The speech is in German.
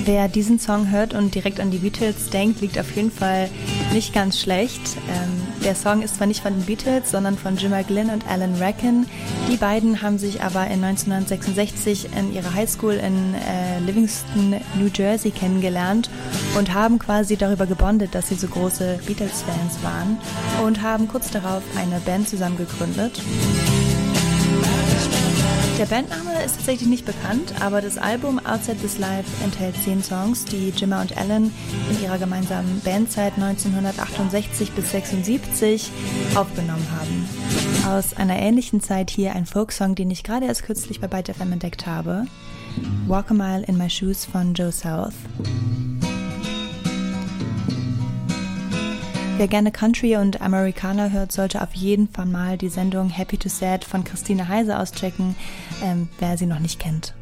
Wer diesen Song hört und direkt an die Beatles denkt, liegt auf jeden Fall nicht ganz schlecht. Der Song ist zwar nicht von den Beatles, sondern von Jimmer Glynn und Alan Racken. Die beiden haben sich aber in 1966 in ihrer Highschool in Livingston, New Jersey kennengelernt und haben quasi darüber gebondet, dass sie so große Beatles-Fans waren und haben kurz darauf eine Band zusammen gegründet. Der Bandname ist tatsächlich nicht bekannt, aber das Album Outside This Life enthält 10 Songs, die Jimmer und Alan in ihrer gemeinsamen Bandzeit 1968 bis 1976 aufgenommen haben. Aus einer ähnlichen Zeit hier ein Folksong, den ich gerade erst kürzlich bei Byte FM entdeckt habe. Walk a Mile in My Shoes von Joe South. Wer gerne Country und Americana hört, sollte auf jeden Fall mal die Sendung Happy to Sad von Christine Heise auschecken, wer sie noch nicht kennt.